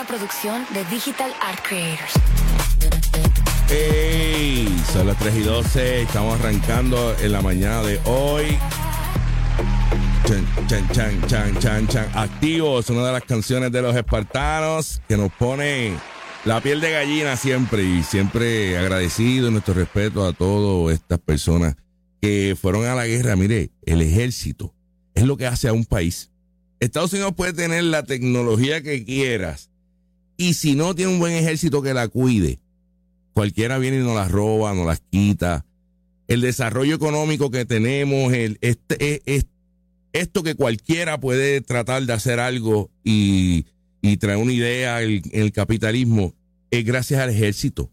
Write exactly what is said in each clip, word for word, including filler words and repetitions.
producción de Digital Art Creators. Hey, son las tres y doce, estamos arrancando en la mañana de hoy. Chan, chan, chan, chan, chan, chan. Activos, una de las canciones de los espartanos que nos pone la piel de gallina siempre, y siempre agradecido, nuestro respeto a todas estas personas que fueron a la guerra. Mire, el ejército es lo que hace a un país. Estados Unidos puede tener la tecnología que quieras, y si no tiene un buen ejército que la cuide, cualquiera viene y nos las roba, nos las quita. El desarrollo económico que tenemos, el, este, es, esto que cualquiera puede tratar de hacer algo y, y traer una idea, el, el capitalismo, es gracias al ejército.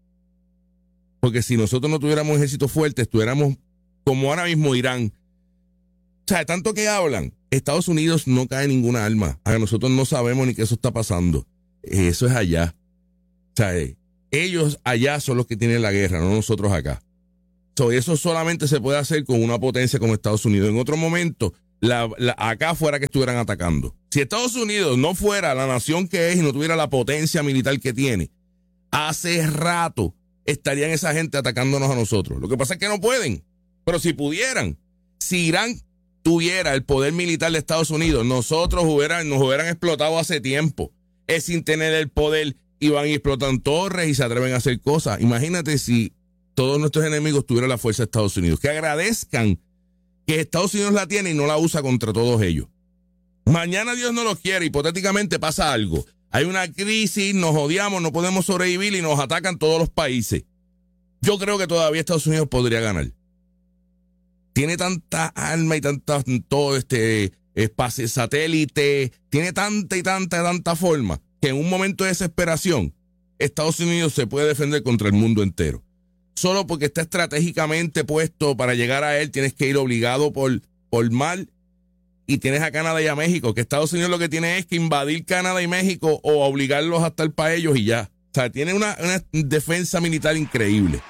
Porque si nosotros no tuviéramos un ejército fuerte, estuviéramos como ahora mismo Irán. O sea, tanto que hablan, Estados Unidos no cae ninguna arma. A nosotros no sabemos ni qué eso está pasando. Eso es allá. O sea, ellos allá son los que tienen la guerra, no nosotros acá. So, eso solamente se puede hacer con una potencia como Estados Unidos. En otro momento, la, la, acá fuera que estuvieran atacando. Si Estados Unidos no fuera la nación que es y no tuviera la potencia militar que tiene, hace rato estarían esa gente atacándonos a nosotros. Lo que pasa es que no pueden. Pero si pudieran, si Irán tuviera el poder militar de Estados Unidos, nosotros hubieran, nos hubieran explotado hace tiempo. Es sin tener el poder, y van y explotan torres y se atreven a hacer cosas. Imagínate si todos nuestros enemigos tuvieran la fuerza de Estados Unidos. Que agradezcan que Estados Unidos la tiene y no la usa contra todos ellos. Mañana Dios no lo quiere, hipotéticamente pasa algo. Hay una crisis, nos odiamos, no podemos sobrevivir y nos atacan todos los países. Yo creo que todavía Estados Unidos podría ganar. Tiene tanta arma y tanta, todo este espacio, satélite, tiene tanta y tanta, tanta forma, que en un momento de desesperación, Estados Unidos se puede defender contra el mundo entero. Solo porque está estratégicamente puesto para llegar a él, tienes que ir obligado por, por mar, y tienes a Canadá y a México, que Estados Unidos lo que tiene es que invadir Canadá y México o obligarlos a estar para ellos y ya. O sea, tiene una, una defensa militar increíble.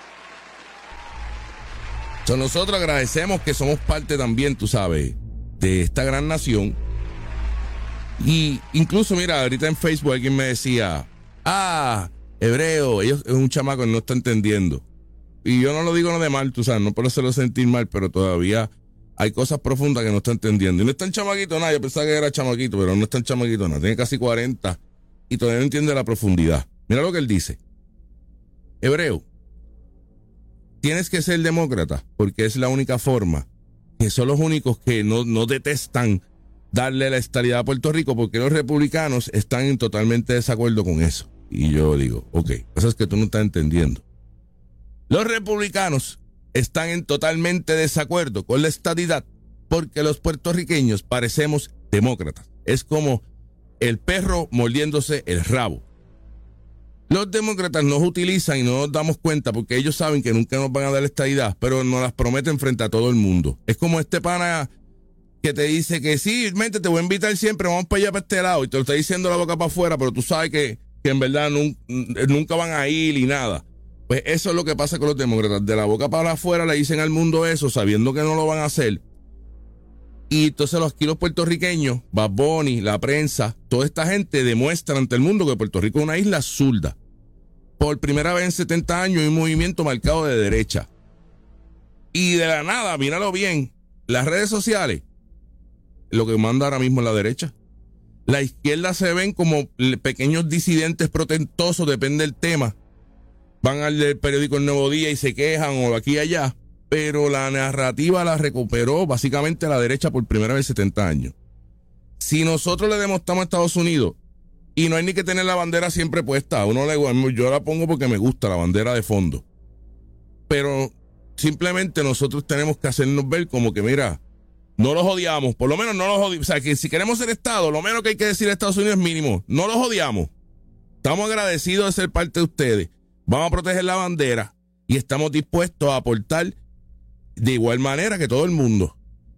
So, nosotros agradecemos que somos parte también, tú sabes, de esta gran nación. Y incluso, mira, ahorita en Facebook alguien me decía, ah, hebreo, ellos es un chamaco que no está entendiendo. Y yo no lo digo no de mal, tú sabes, no por hacerlo sentir mal, pero todavía hay cosas profundas que no está entendiendo. Y no es tan chamaquito nada, yo pensaba que era chamaquito, pero no es tan chamaquito nada. Tiene casi cuarenta y todavía no entiende la profundidad. Mira lo que él dice. Hebreo, tienes que ser demócrata porque es la única forma, que son los únicos que no, no detestan darle la estabilidad a Puerto Rico, porque los republicanos están en totalmente desacuerdo con eso. Y yo digo, ok, eso es que tú no estás entendiendo. Los republicanos están en totalmente desacuerdo con la estadidad porque los puertorriqueños parecemos demócratas. Es como el perro mordiéndose el rabo. Los demócratas nos utilizan y no nos damos cuenta porque ellos saben que nunca nos van a dar la estadidad, pero nos las prometen frente a todo el mundo. Es como este pana que te dice que sí, mente, te voy a invitar siempre, vamos para allá, para este lado, y te lo está diciendo la boca para afuera, pero tú sabes que, que en verdad nun, nunca van a ir y nada. Pues eso es lo que pasa con los demócratas. De la boca para afuera le dicen al mundo eso, sabiendo que no lo van a hacer. Y entonces los, aquí los puertorriqueños, Bad Bunny, la prensa, toda esta gente demuestra ante el mundo que Puerto Rico es una isla zurda. Por primera vez en setenta años hay un movimiento marcado de derecha. Y de la nada, míralo bien, las redes sociales, lo que manda ahora mismo es la derecha. La izquierda se ven como pequeños disidentes protestosos, depende del tema. Van al periódico El Nuevo Día y se quejan o aquí y allá, pero la narrativa la recuperó básicamente la derecha por primera vez en setenta años. Si nosotros le demostramos a Estados Unidos, y no hay ni que tener la bandera siempre puesta, a uno le, yo la pongo porque me gusta la bandera de fondo, pero simplemente nosotros tenemos que hacernos ver como que mira, no los odiamos, por lo menos no los odiamos, o sea que si queremos ser Estado, lo menos que hay que decir a Estados Unidos es mínimo, no los odiamos, estamos agradecidos de ser parte de ustedes. Vamos a proteger la bandera y estamos dispuestos a aportar de igual manera que todo el mundo.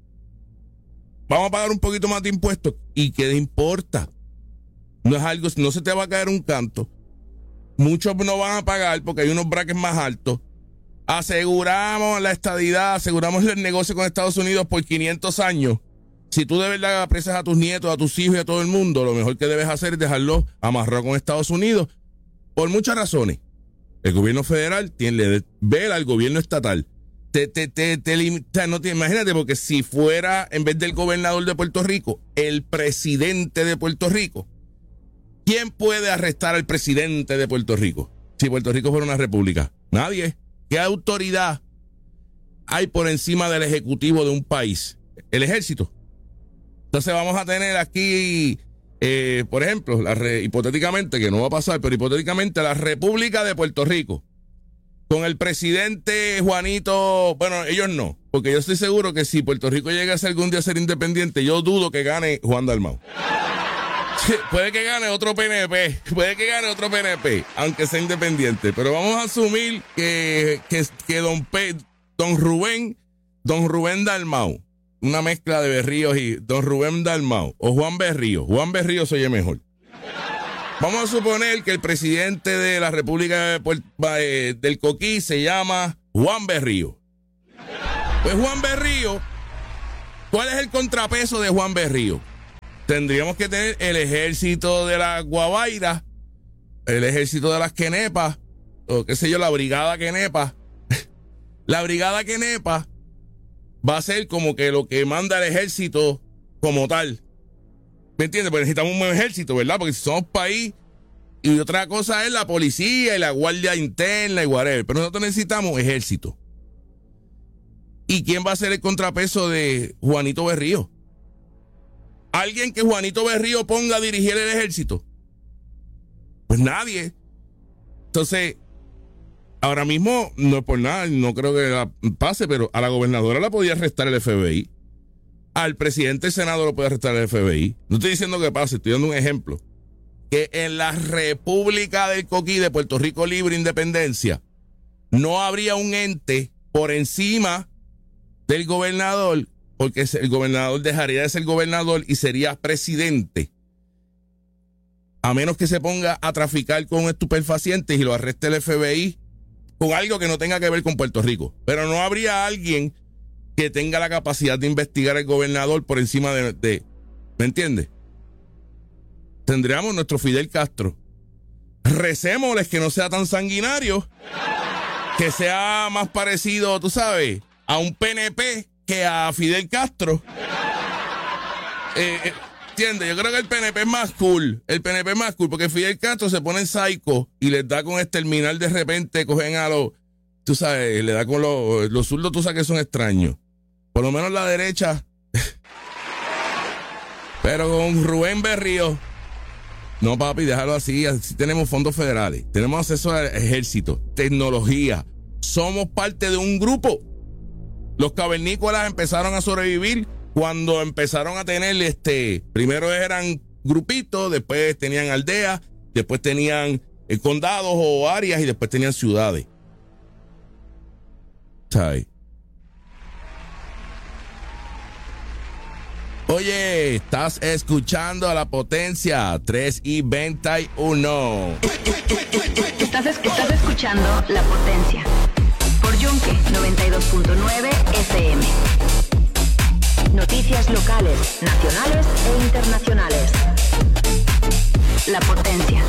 Vamos a pagar un poquito más de impuestos y ¿qué importa? No es algo, no se te va a caer un canto. Muchos no van a pagar porque hay unos brackets más altos. Aseguramos la estadidad, aseguramos el negocio con Estados Unidos por quinientos años. Si tú de verdad aprecias a tus nietos, a tus hijos y a todo el mundo, lo mejor que debes hacer es dejarlos amarrados con Estados Unidos por muchas razones. El gobierno federal tiene que ver al gobierno estatal. Te, te, te, te limita, no te, imagínate, porque si fuera, en vez del gobernador de Puerto Rico, el presidente de Puerto Rico, ¿quién puede arrestar al presidente de Puerto Rico? Si Puerto Rico fuera una república. Nadie. ¿Qué autoridad hay por encima del ejecutivo de un país? El ejército. Entonces vamos a tener aquí, eh, por ejemplo, la re, hipotéticamente, que no va a pasar, pero hipotéticamente la República de Puerto Rico, con el presidente Juanito, bueno, ellos no, porque yo estoy seguro que si Puerto Rico llegase algún día a ser independiente, yo dudo que gane Juan Dalmau. Sí, puede que gane otro P N P, puede que gane otro P N P, aunque sea independiente, pero vamos a asumir que, que, que don, P, don Rubén, don Rubén Dalmau, una mezcla de Berríos y don Rubén Dalmau, o Juan Berrío, Juan Berrío se oye mejor. Vamos a suponer que el presidente de la República de Puerto, eh, del Coquí se llama Juan Berrío. Pues Juan Berrío, ¿cuál es el contrapeso de Juan Berrío? Tendríamos que tener el ejército de la Guabaira, el ejército de las Quenepas, o qué sé yo, la brigada Quenepa. La brigada Quenepa va a ser como que lo que manda el ejército como tal. ¿Me entiendes? Pues necesitamos un buen ejército, ¿verdad? Porque si somos país, y otra cosa es la policía y la guardia interna y whatever, pero nosotros necesitamos ejército. ¿Y quién va a ser el contrapeso de Juanito Berrío? ¿Alguien que Juanito Berrío ponga a dirigir el ejército? Pues nadie. Entonces, ahora mismo, no es por nada, no creo que la pase, pero a la gobernadora la podía arrestar el F B I. Al presidente del Senado lo puede arrestar el F B I. No estoy diciendo que pase, estoy dando un ejemplo. Que en la República del Coquí de Puerto Rico Libre Independencia no habría un ente por encima del gobernador, porque el gobernador dejaría de ser gobernador y sería presidente, a menos que se ponga a traficar con estupefacientes y lo arreste el F B I con algo que no tenga que ver con Puerto Rico. Pero no habría alguien que tenga la capacidad de investigar al gobernador por encima de, de ¿me entiendes? Tendríamos nuestro Fidel Castro. Recémosles que no sea tan sanguinario, que sea más parecido, tú sabes, a un P N P que a Fidel Castro. Eh, eh, ¿Entiendes? Yo creo que el P N P es más cool. El P N P es más cool porque Fidel Castro se pone en psycho y les da con exterminar de repente, cogen a los, tú sabes, le da con los, los zurdos, tú sabes que son extraños. Por lo menos la derecha. Pero con Rubén Berrío, no, papi, déjalo así. Así tenemos fondos federales, tenemos acceso al ejército, tecnología. Somos parte de un grupo. Los cavernícolas empezaron a sobrevivir cuando empezaron a tener, este, primero eran grupitos, después tenían aldeas, después tenían eh, condados o áreas y después tenían ciudades. ¿Sabes? Oye, estás escuchando a La Potencia tres y veintiuno. Estás, estás escuchando La Potencia por Yunque noventa y dos punto nueve F M. Noticias locales, nacionales e internacionales. La Potencia.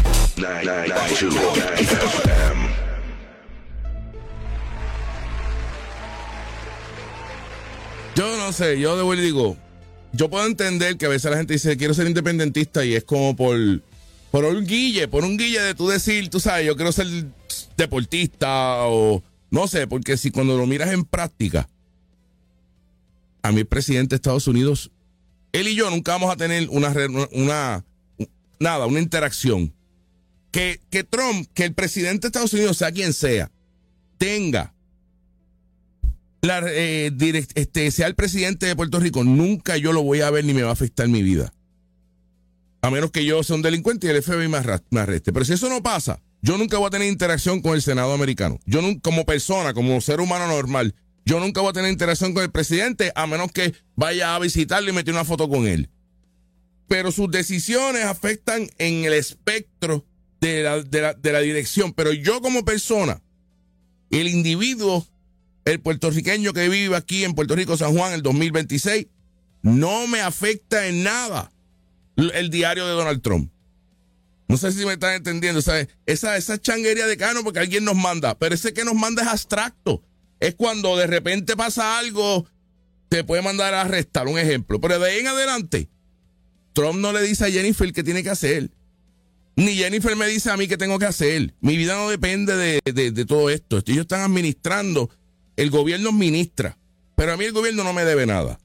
Yo no sé, yo de vuelta digo, yo puedo entender que a veces la gente dice quiero ser independentista y es como por, por un guille, por un guille de tú decir, tú sabes, yo quiero ser deportista o no sé, porque si cuando lo miras en práctica, a mí el presidente de Estados Unidos, él y yo nunca vamos a tener una, una nada, una interacción. Que, que Trump, que el presidente de Estados Unidos, sea quien sea, tenga La, eh, direct, este, sea el presidente de Puerto Rico, nunca yo lo voy a ver ni me va a afectar mi vida. A menos que yo sea un delincuente y el F B I me, arrastre, me arreste. Pero si eso no pasa, yo nunca voy a tener interacción con el Senado americano. Yo nunca, como persona, como ser humano normal, yo nunca voy a tener interacción con el presidente a menos que vaya a visitarle y mete una foto con él. Pero sus decisiones afectan en el espectro de la, de la, de la dirección. Pero yo como persona, el individuo, el puertorriqueño que vive aquí en Puerto Rico, San Juan, el dos mil veintiséis, No me afecta en nada el diario de Donald Trump. No sé si me están entendiendo, ¿sabes? Esa, esa changuería de cano porque alguien nos manda, pero ese que nos manda es abstracto. Es cuando de repente pasa algo, te puede mandar a arrestar, un ejemplo. Pero de ahí en adelante, Trump no le dice a Jennifer qué tiene que hacer. Ni Jennifer me dice a mí qué tengo que hacer. Mi vida no depende de, de, de todo esto. Ellos están administrando, el gobierno administra, pero a mí el gobierno no me debe nada.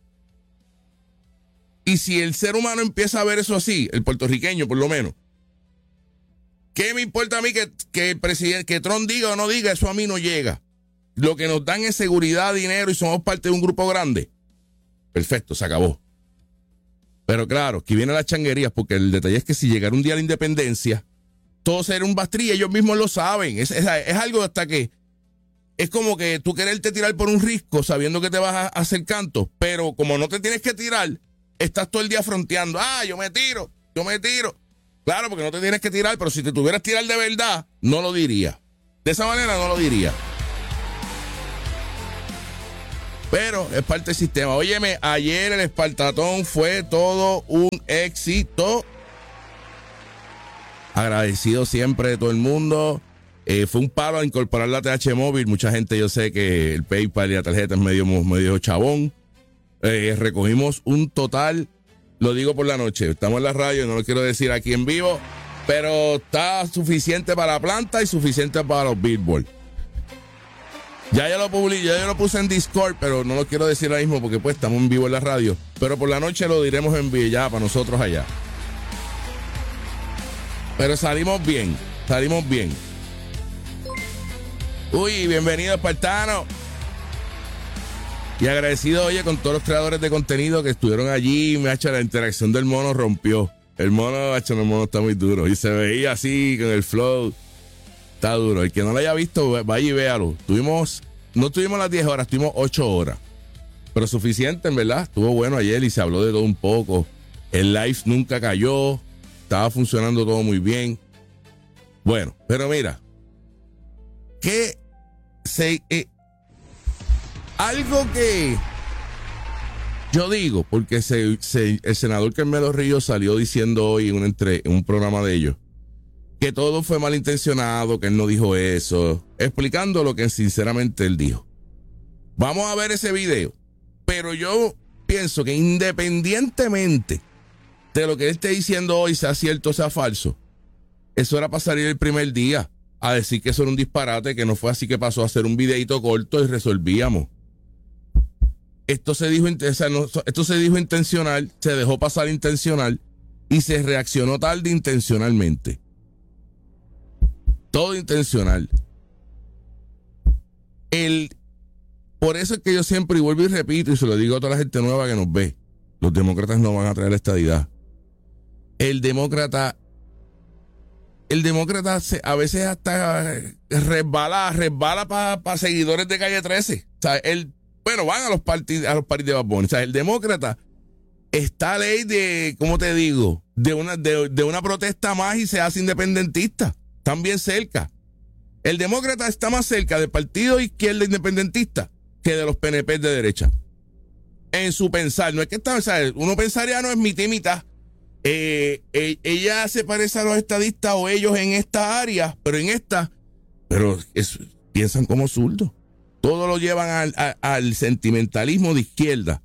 Y si el ser humano empieza a ver eso así, el puertorriqueño por lo menos, ¿qué me importa a mí que, que el presidente, que Trump diga o no diga? Eso a mí no llega. Lo que nos dan es seguridad, dinero y somos parte de un grupo grande. Perfecto, se acabó. Pero claro, aquí vienen las changuerías, porque el detalle es que si llegara un día a la independencia, todo será un bastrillo, ellos mismos lo saben. Es, es, es algo hasta que es como que tú quererte tirar por un risco sabiendo que te vas a hacer canto, pero como no te tienes que tirar, estás todo el día fronteando. Ah, yo me tiro, yo me tiro. Claro, porque no te tienes que tirar, pero si te tuvieras que tirar de verdad, no lo diría. De esa manera no lo diría. Pero es parte del sistema. Óyeme, ayer el Espartatón fue todo un éxito. Agradecido siempre de todo el mundo. Eh, fue un palo a incorporar la T H móvil. Mucha gente, yo sé que el PayPal y la tarjeta es medio, medio chabón. Eh, recogimos un total, lo digo por la noche, estamos en la radio, no lo quiero decir aquí en vivo, pero está suficiente para la planta y suficiente para los billboards. Ya ya lo publiqué, ya yo lo puse en Discord, pero no lo quiero decir ahora mismo porque pues estamos en vivo en la radio. Pero por la noche lo diremos en vivo ya para nosotros allá. Pero salimos bien, salimos bien. Uy, bienvenido Espartano. Y agradecido, oye, con todos los creadores de contenido que estuvieron allí. Me ha hecho la interacción del mono rompió. El mono, hecho, el mono está muy duro. Y se veía así con el flow. Está duro. El que no lo haya visto, vaya y véalo. Tuvimos, no tuvimos las diez horas, tuvimos ocho horas. Pero suficiente, en verdad. Estuvo bueno ayer y se habló de todo un poco. El live nunca cayó. Estaba funcionando todo muy bien. Bueno, pero mira. Que se... Eh, algo que yo digo, porque se, se, el senador Carmelo Ríos salió diciendo hoy en un, entre, en un programa de ellos que todo fue malintencionado, que él no dijo eso, explicando lo que sinceramente él dijo. Vamos a ver ese video, pero yo pienso que independientemente de lo que él esté diciendo hoy, sea cierto o sea falso, eso era para salir el primer día a decir que eso era un disparate, que no fue así, que pasó a hacer un videito corto y resolvíamos. Esto se dijo, o sea, no, esto se dijo intencional, se dejó pasar intencional y se reaccionó tarde intencionalmente. Todo intencional. El, por eso es que yo siempre, y vuelvo y repito, y se lo digo a toda la gente nueva que nos ve, los demócratas no van a traer la estadidad. El demócrata, el demócrata se, a veces hasta resbala, resbala para pa seguidores de Calle trece. O sea, él, bueno, van a los partidos, a los partidos de Bad Bunny. O sea, el demócrata está a ley de, ¿cómo te digo? De una, de, de una protesta más y se hace independentista. Están bien cerca. El demócrata está más cerca del partido izquierda independentista que de los P N P de derecha. En su pensar. No es que está, o sea, uno pensaría, no es mitad y mitad. Eh, eh, ella se parece a los estadistas o ellos en esta área, pero en esta, pero es, piensan como zurdos. Todo lo llevan al, al, al sentimentalismo de izquierda.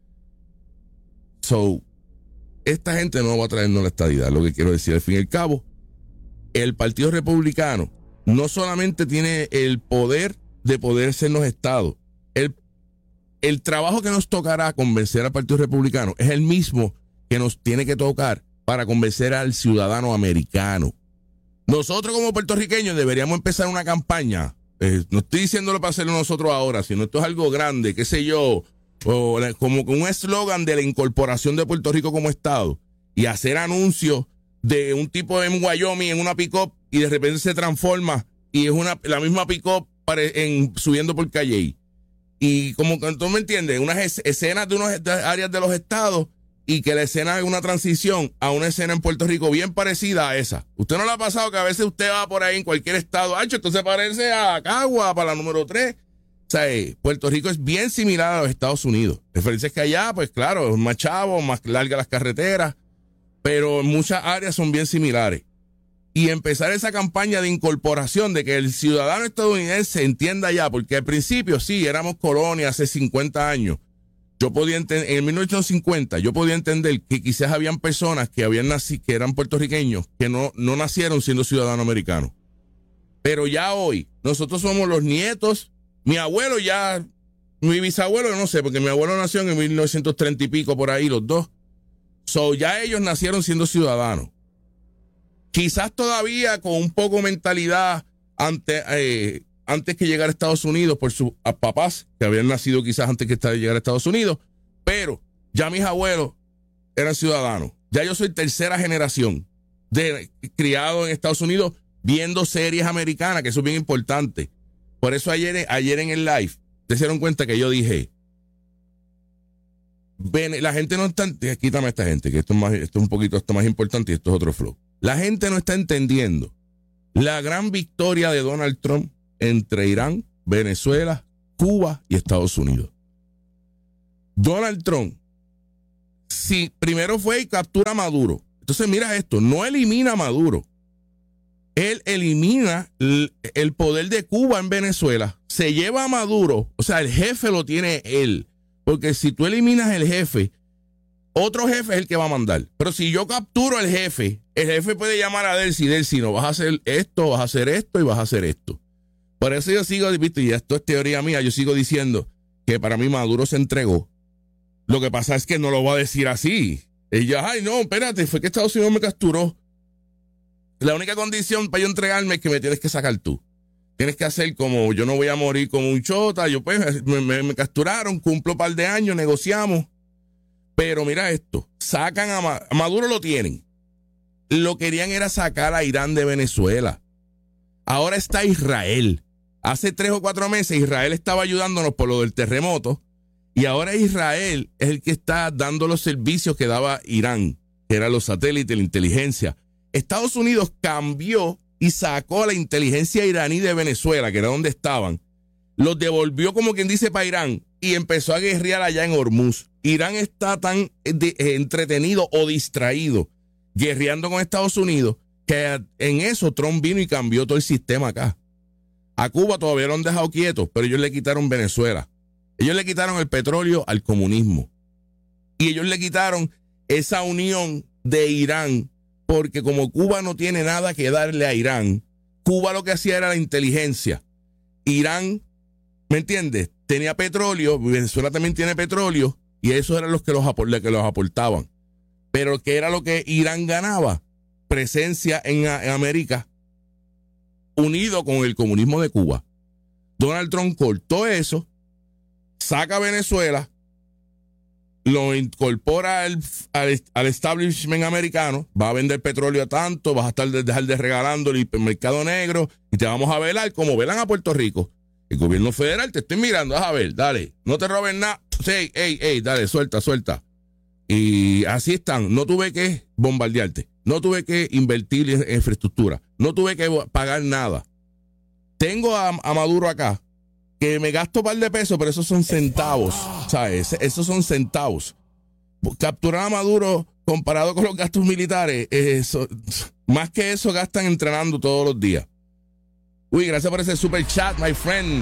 So, esta gente no va a traernos la estadidad, lo que quiero decir. Al fin y al cabo, el Partido Republicano no solamente tiene el poder de poder sernos estados, el, el trabajo que nos tocará convencer al Partido Republicano es el mismo que nos tiene que tocar para convencer al ciudadano americano. Nosotros como puertorriqueños deberíamos empezar una campaña, eh, no estoy diciéndolo para hacerlo nosotros ahora, sino esto es algo grande, qué sé yo, o la, como un eslogan de la incorporación de Puerto Rico como estado y hacer anuncios de un tipo en Wyoming en una pick-up y de repente se transforma y es una la misma pick-up en, subiendo por Calley. Y como que tú me entiendes, unas escenas de unas áreas de los estados y que la escena es una transición a una escena en Puerto Rico bien parecida a esa. ¿Usted no le ha pasado que a veces usted va por ahí en cualquier estado, ancho, entonces parece a Cagua para la número tres? O sea, eh, Puerto Rico es bien similar a los Estados Unidos. La diferencia es que allá, pues claro, es más chavo, más largas las carreteras, pero en muchas áreas son bien similares. Y empezar esa campaña de incorporación, de que el ciudadano estadounidense entienda ya, porque al principio sí, éramos colonia hace cincuenta años. Yo podía entender, en mil novecientos cincuenta, yo podía entender que quizás habían personas que habían nacido, que eran puertorriqueños, que no, no nacieron siendo ciudadanos americanos. Pero ya hoy, nosotros somos los nietos. Mi abuelo ya, mi bisabuelo, no sé, porque mi abuelo nació en mil novecientos treinta y pico por ahí, los dos. So, ya ellos nacieron siendo ciudadanos. Quizás todavía con un poco mentalidad antes, eh, antes que llegar a Estados Unidos por sus papás, que habían nacido quizás antes que llegar a Estados Unidos, pero ya mis abuelos eran ciudadanos. Ya yo soy tercera generación de criado en Estados Unidos viendo series americanas, que eso es bien importante. Por eso ayer, ayer en el live, te dieron cuenta que yo dije, ven, la gente no está, quítame a esta gente, que esto es, más, esto es un poquito esto más importante y esto es otro flow. La gente no está entendiendo la gran victoria de Donald Trump entre Irán, Venezuela, Cuba y Estados Unidos. Donald Trump, si primero fue y captura a Maduro, entonces mira esto, no elimina a Maduro. Él elimina el, el poder de Cuba en Venezuela, se lleva a Maduro, o sea, el jefe lo tiene él, porque si tú eliminas el jefe, otro jefe es el que va a mandar. Pero si yo capturo al jefe, el jefe puede llamar a Delcy, Delcy, no, vas a hacer esto, vas a hacer esto y vas a hacer esto. Por eso yo sigo, viste, y esto es teoría mía, yo sigo diciendo que para mí Maduro se entregó. Lo que pasa es que no lo va a decir así. Ella, ay, no, espérate, fue que Estados Unidos me capturó. La única condición para yo entregarme es que me tienes que sacar tú. Tienes que hacer como, yo no voy a morir como un chota, yo pues, me, me, me capturaron, cumplo un par de años, negociamos. Pero mira esto, sacan a, Ma- a Maduro, lo tienen. Lo querían era sacar a Irán de Venezuela. Ahora está Israel. Hace tres o cuatro meses Israel estaba ayudándonos por lo del terremoto. Y ahora Israel es el que está dando los servicios que daba Irán, que eran los satélites, la inteligencia. Estados Unidos cambió y sacó a la inteligencia iraní de Venezuela, que era donde estaban. Los devolvió, como quien dice, para Irán y empezó a guerrear allá en Hormuz. Irán está tan de, eh, entretenido o distraído guerreando con Estados Unidos que en eso Trump vino y cambió todo el sistema acá. A Cuba todavía lo han dejado quieto, pero ellos le quitaron Venezuela. Ellos le quitaron el petróleo al comunismo. Y ellos le quitaron esa unión de Irán, porque como Cuba no tiene nada que darle a Irán, Cuba lo que hacía era la inteligencia. Irán, ¿me entiendes? Tenía petróleo, Venezuela también tiene petróleo, y esos eran los que los, aport- que los aportaban. Pero ¿qué era lo que Irán ganaba? Presencia en, en América, unido con el comunismo de Cuba. Donald Trump cortó eso, saca a Venezuela, lo incorpora al, al, al establishment americano, va a vender petróleo a tanto, vas a estar de, dejar de regalando el mercado negro y te vamos a velar como velan a Puerto Rico. El gobierno federal, te estoy mirando, a ver, dale, no te roben nada, sí, ey, ey, dale, suelta, suelta. Y así están, no tuve que bombardearte, no tuve que invertir en infraestructura, no tuve que pagar nada. Tengo a, a Maduro acá, que me gasto un par de pesos, pero esos son centavos, ¿sabes? Esos son centavos. Capturar a Maduro comparado con los gastos militares, eso, más que eso gastan entrenando todos los días. Uy, gracias por ese super chat, my friend.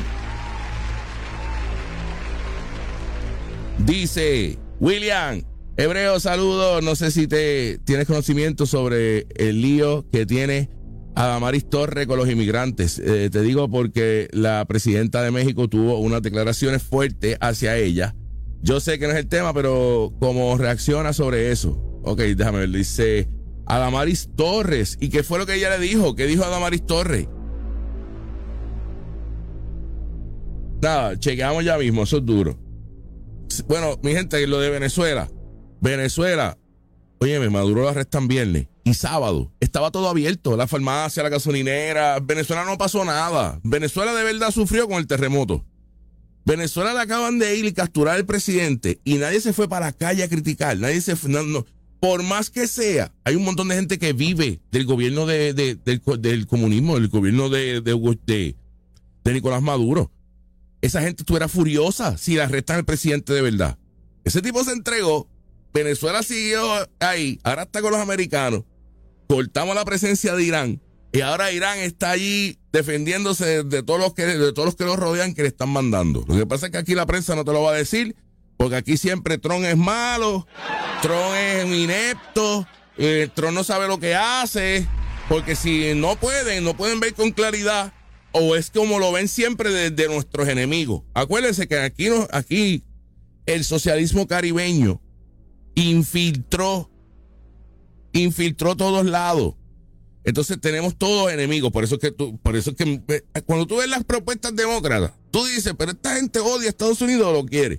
Dice William, Hebreo, saludos. No sé si te tienes conocimiento sobre el lío que tiene Adamaris Torres con los inmigrantes. Eh, te digo porque la presidenta de México tuvo unas declaraciones fuertes hacia ella. Yo sé que no es el tema, pero ¿cómo reacciona sobre eso? Ok, déjame ver. Dice Adamaris Torres. ¿Y qué fue lo que ella le dijo? ¿Qué dijo Adamaris Torres? Nada, chequeamos ya mismo, eso es duro. Bueno, mi gente, lo de Venezuela. Venezuela, óyeme, Maduro lo arrestan viernes y sábado. Estaba todo abierto, la farmacia, la gasolinera. Venezuela no pasó nada. Venezuela de verdad sufrió con el terremoto. Venezuela le acaban de ir y capturar al presidente y nadie se fue para la calle a criticar. Nadie se fue, no, no. Por más que sea, hay un montón de gente que vive del gobierno de, de, del, del comunismo, del gobierno de, de, de, de Nicolás Maduro. esa gente estuviera furiosa si la arrestan al presidente de verdad. Ese tipo se entregó, Venezuela siguió ahí, ahora está con los americanos, cortamos la presencia de Irán y ahora Irán está allí defendiéndose de, de todos los que de todos los que los rodean que le están mandando. Lo que pasa es que aquí la prensa no te lo va a decir, porque aquí siempre Trump es malo, Trump es un inepto, eh, Trump no sabe lo que hace, porque si no pueden, no pueden ver con claridad, o es como lo ven siempre desde nuestros enemigos. Acuérdense que aquí, no, aquí el socialismo caribeño infiltró, infiltró todos lados. Entonces tenemos todos enemigos. Por eso es que tú, por eso es que cuando tú ves las propuestas demócratas, tú dices, pero esta gente odia a Estados Unidos o lo quiere.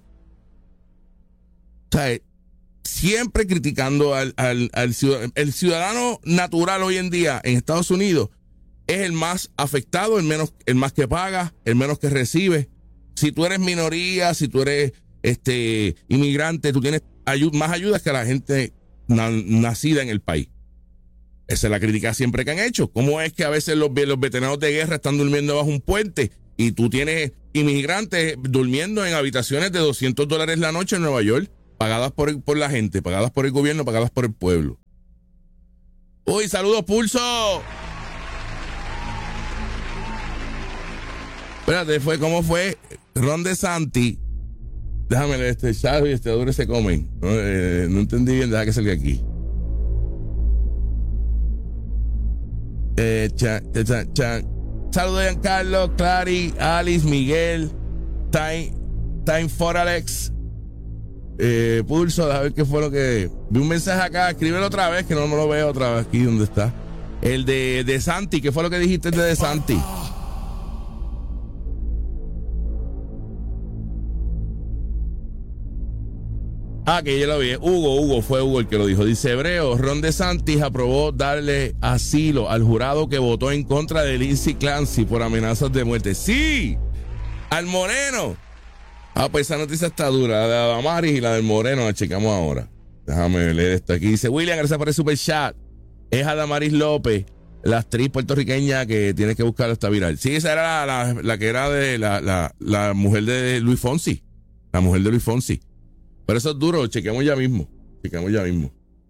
O sea, siempre criticando al, al, al ciudadano. El ciudadano natural hoy en día en Estados Unidos es el más afectado, el menos, el más que paga, el menos que recibe. Si tú eres minoría, si tú eres este inmigrante, tú tienes ayu- más ayudas que la gente na- nacida en el país. Esa es la crítica siempre que han hecho. ¿Cómo es que a veces los, los veteranos de guerra están durmiendo bajo un puente y tú tienes inmigrantes durmiendo en habitaciones de doscientos dólares la noche en Nueva York, pagadas por, el, por la gente, pagadas por el gobierno, pagadas por el pueblo? Uy, saludos, Pulso. Espérate, fue, ¿cómo fue? Ron DeSantis. Déjame leer este Chávez y este duro se comen. No, eh, no entendí bien, deja que salga aquí. Eh, chan, chan, chan. Saludos a Giancarlo, Clary, Alice, Miguel, Time, Time for Alex, eh, Pulso, a ver qué fue lo que. Vi un mensaje acá, escríbelo otra vez, que no me lo veo otra vez aquí donde está. El de, de Santi, ¿qué fue lo que dijiste de, de Santi? Ah, que yo lo vi. Hugo, Hugo, fue Hugo el que lo dijo. Dice Hebreo, Ron DeSantis aprobó darle asilo al jurado que votó en contra de Lindsey Clancy por amenazas de muerte. ¡Sí! ¡Al Moreno! Ah, pues esa noticia está dura. La de Adamaris y la del Moreno la checamos ahora. Déjame leer esto aquí. Dice William, gracias por el super chat. Es Adamaris López, la actriz puertorriqueña que tienes que buscar, está viral. Sí, esa era la, la, la que era de la, la, la mujer de Luis Fonsi. La mujer de Luis Fonsi. Pero eso es duro, chequeamos ya mismo. Chequeamos ya mismo.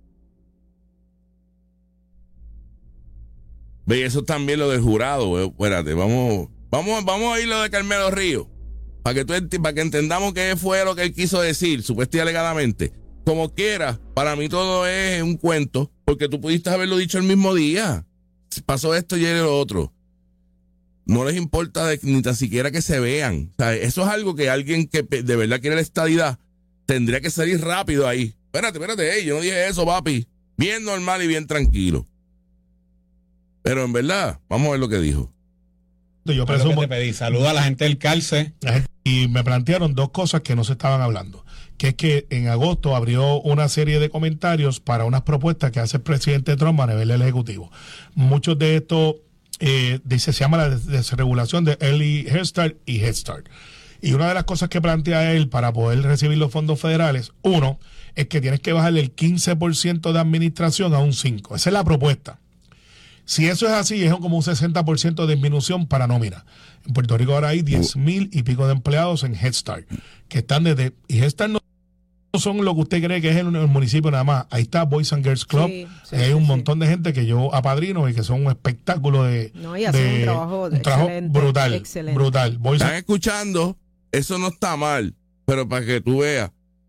Ve, eso también lo del jurado. Eh. Espérate, vamos, vamos, vamos a ir lo de Carmelo Ríos. Para que, tú, para que entendamos qué fue lo que él quiso decir, supuestamente y alegadamente. Como quiera, para mí todo es un cuento, porque tú pudiste haberlo dicho el mismo día. Pasó esto y lo otro. No les importa de, ni tan siquiera que se vean. O sea, eso es algo que alguien que de verdad quiere la estadidad tendría que salir rápido ahí. Espérate, espérate, hey, yo no dije eso, papi. Bien normal y bien tranquilo. Pero en verdad, vamos a ver lo que dijo. Yo presumo que te pedí. Saluda a la gente del Calce. Y me plantearon dos cosas que no se estaban hablando. Que es que en agosto abrió una serie de comentarios para unas propuestas que hace el presidente Trump a nivel del Ejecutivo. Muchos de estos, eh, dice, se llama la desregulación de Early Head Start y Head Start. Y una de las cosas que plantea él para poder recibir los fondos federales, uno, es que tienes que bajarle el quince por ciento de administración a un cinco por ciento. Esa es la propuesta. Si eso es así, es como un sesenta por ciento de disminución para nómina. En Puerto Rico ahora hay diez mil y pico de empleados en Head Start, que están desde... Y Head Start no son lo que usted cree que es en el municipio nada más. Ahí está Boys and Girls Club. Sí, sí, hay un sí, montón sí. de gente que yo apadrino y que son un espectáculo de... No, y hacen un trabajo, un trabajo brutal, excelente. brutal. Boys Están and... escuchando... Eso no está mal, pero para que tú veas,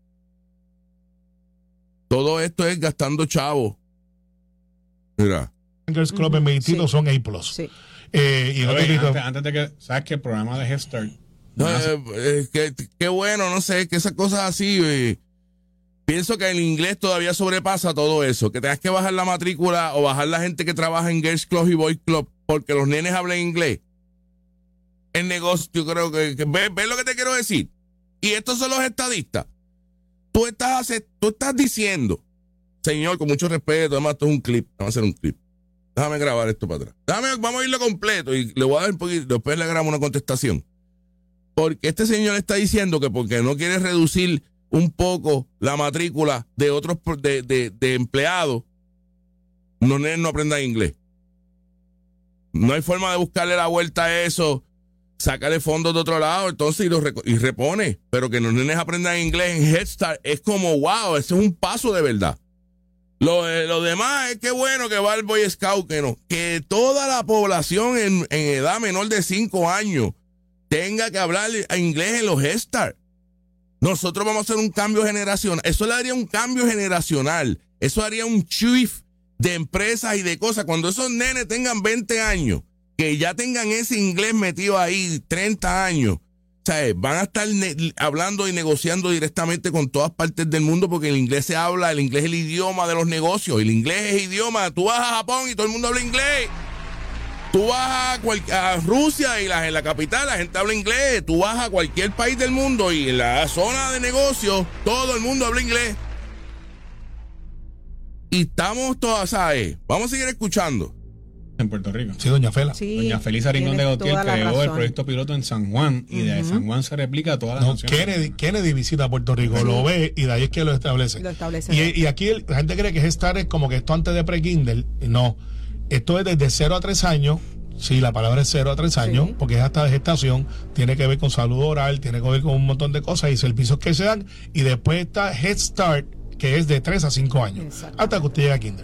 todo esto es gastando chavos. Mira. Girls Club uh-huh. en Meditino sí. son A plus. Sí. Eh, y Oye, antes, antes de que, ¿sabes que el programa de Head Start? No, eh, eh, que, que bueno, no sé, que esas cosas así. Eh, pienso que el inglés todavía sobrepasa todo eso. Que tengas que bajar la matrícula o bajar la gente que trabaja en Girls Club y Boys Club porque los nenes hablan inglés. El negocio, yo creo que, que ¿ves, ¿ves lo que te quiero decir? Y estos son los estadistas. Tú estás, tú estás diciendo, señor, con mucho respeto, además esto es un clip, vamos a hacer un clip. Déjame grabar esto para atrás. Déjame, vamos a irlo completo y le voy a dar un poquito, después le grabamos una contestación. Porque este señor está diciendo que porque no quiere reducir un poco la matrícula de otros de, de, de empleados, los nenes no aprendan inglés. No hay forma de buscarle la vuelta a eso. sácale fondos de otro lado, entonces, y, lo reco- y repone. Pero que los nenes aprendan inglés en Head Start es como, wow, ese es un paso de verdad. Lo, eh, lo demás es que bueno que va el Boy Scout, que no. Que toda la población en, en edad menor de cinco años tenga que hablar inglés en los Head Start. Nosotros vamos a hacer un cambio generacional. Eso le haría un cambio generacional. Eso haría un shift de empresas y de cosas. Cuando esos nenes tengan veinte años, que ya tengan ese inglés metido ahí, treinta años, ¿sabes? Van a estar ne- hablando y negociando directamente con todas partes del mundo, porque el inglés se habla, el inglés es el idioma de los negocios, el inglés es idioma. Tú vas a Japón y todo el mundo habla inglés. Tú vas a, cual- a Rusia y la, en la capital la gente habla inglés. Tú vas a cualquier país del mundo y en la zona de negocios todo el mundo habla inglés. Y estamos todas, ¿sabes? Vamos a seguir escuchando. En Puerto Rico. Sí, doña Fela. Sí, Doña Felisa Rincón de tienes Gautier toda la creó el razón. proyecto piloto en San Juan y de San Juan se replica a todas las No, naciones. Kennedy, Kennedy visita Puerto Rico, lo ve y de ahí es que lo establece. Lo establece. Y, y aquí el- la gente cree que Head Start es como que esto antes de pre-Kindle. No, esto es desde cero a tres años. Sí, la palabra es cero a tres años, Sí. porque es hasta de gestación, tiene que ver con salud oral, tiene que ver con un montón de cosas y servicios que se dan. Y después está Head Start, que es de tres a cinco años, Exacto. hasta que usted llegue a Kinder.